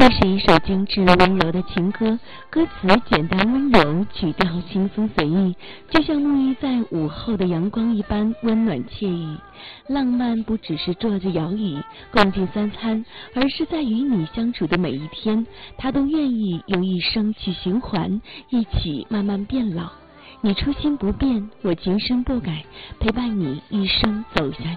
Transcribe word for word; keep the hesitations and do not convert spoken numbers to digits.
这是一首精致温柔的情歌，歌词简单温柔，曲调轻松随意，就像沐浴在午后的阳光一般温暖惬意。浪漫不只是坐着摇椅共进三餐，而是在与你相处的每一天，他都愿意用一生去循环，一起慢慢变老。你初心不变，我今生不改，陪伴你一生走下